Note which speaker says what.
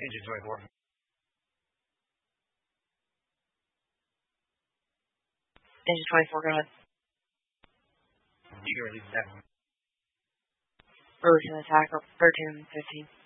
Speaker 1: Engine 24.
Speaker 2: Engine 24, go ahead.
Speaker 1: You can release that one.
Speaker 2: Releasing attack, 13 15.